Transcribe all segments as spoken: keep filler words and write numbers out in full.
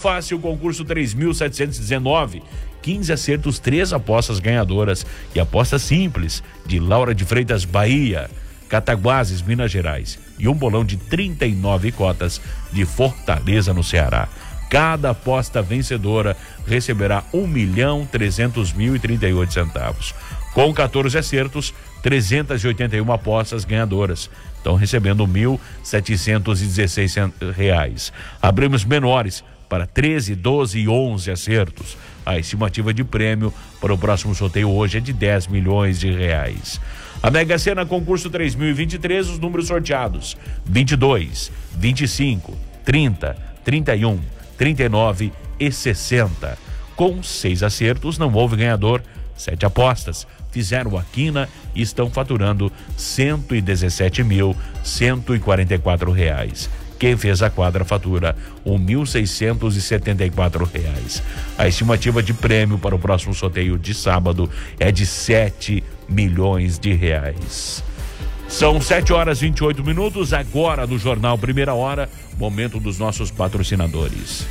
Fácil, concurso três mil setecentos e dezenove. quinze acertos, três apostas ganhadoras e aposta simples de Laura de Freitas, Bahia, Cataguases, Minas Gerais, e um bolão de trinta e nove cotas de Fortaleza, no Ceará. Cada aposta vencedora receberá um milhão trezentos mil e trinta e oito centavos. Com quatorze acertos, trezentas e oitenta e uma apostas ganhadoras. Estão recebendo mil setecentos e dezesseis reais. Abrimos menores para treze, doze e onze acertos. A estimativa de prêmio para o próximo sorteio hoje é de dez milhões de reais. A Mega Sena, concurso três mil e vinte e três, os números sorteados: vinte e dois, vinte e cinco, trinta, trinta e um, trinta e nove e sessenta. Com seis acertos, não houve ganhador. Sete apostas fizeram a quina e estão faturando cento e dezessete mil, cento e quarenta e quatro reais. Quem fez a quadra fatura um mil seiscentos e setenta e quatro reais. A estimativa de prêmio para o próximo sorteio de sábado é de sete milhões de reais. São sete horas e vinte e oito minutos, agora no Jornal Primeira Hora, momento dos nossos patrocinadores.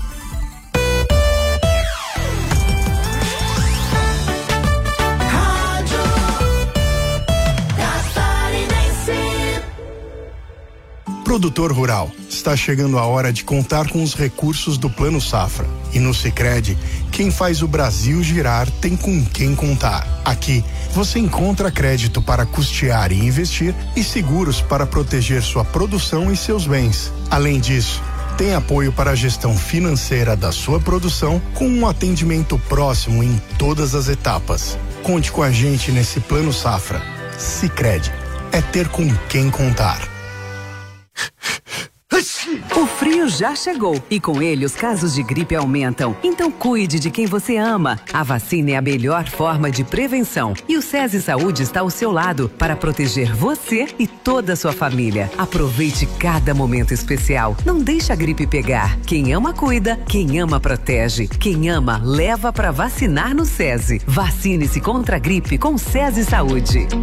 Produtor rural, está chegando a hora de contar com os recursos do Plano Safra. E no Sicredi, quem faz o Brasil girar tem com quem contar. Aqui, você encontra crédito para custear e investir e seguros para proteger sua produção e seus bens. Além disso, tem apoio para a gestão financeira da sua produção com um atendimento próximo em todas as etapas. Conte com a gente nesse Plano Safra. Sicredi, é ter com quem contar. O frio já chegou e com ele os casos de gripe aumentam. Então cuide de quem você ama. A vacina é a melhor forma de prevenção e o SESI Saúde está ao seu lado para proteger você e toda a sua família. Aproveite cada momento especial. Não deixe a gripe pegar. Quem ama cuida, quem ama protege. Quem ama leva para vacinar no SESI. Vacine-se contra a gripe com SESI Saúde.